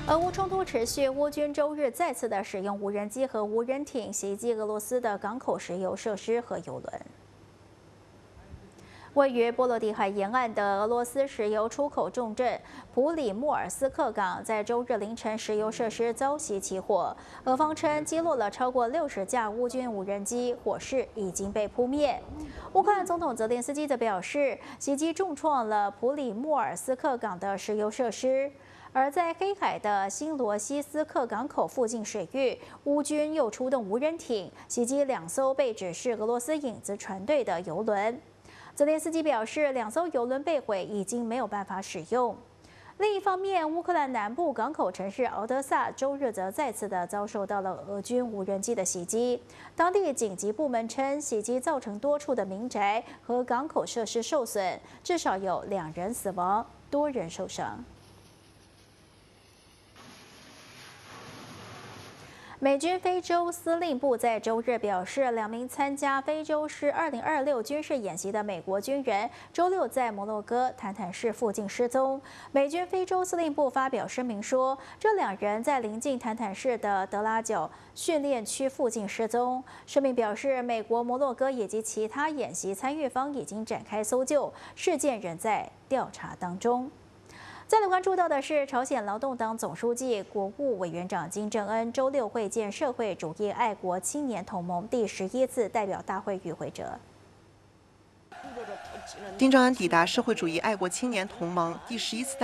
俄乌冲突持续，乌军周日再次的使用无人机和无人艇袭击俄罗斯的港口石油设施和油轮。位于波罗的海沿岸的俄罗斯石油出口重镇普里莫尔斯克港，在周日凌晨石油设施遭袭起火，俄方称击落了超过60架乌军无人机，火势已经被扑灭。乌克兰总统泽连斯基则表示，袭击重创了普里莫尔斯克港的石油设施。而在黑海的新罗西斯克港口附近水域，乌军又出动无人艇袭击2艘被指是俄罗斯影子船队的油轮。泽连斯基表示，2艘油轮被毁，已经没有办法使用。另一方面，乌克兰南部港口城市敖德萨周日则再次的遭受到了俄军无人机的袭击。当地紧急部门称，袭击造成多处的民宅和港口设施受损，至少有2人死亡，多人受伤。美军非洲司令部在周日表示，2名参加非洲狮2026军事演习的美国军人周六在摩洛哥坦坦市附近失踪。美军非洲司令部发表声明说，这2人在临近坦坦市的德拉角训练区附近失踪。声明表示，美国、摩洛哥以及其他演习参与方已经展开搜救，事件仍在调查当中。再来关注到的是，朝鲜劳动党总书记、国务委员长金正恩周六会见社会主义爱国青年同盟第11次代表大会与会者。 金正恩抵达社会主义爱国青年同盟第11次代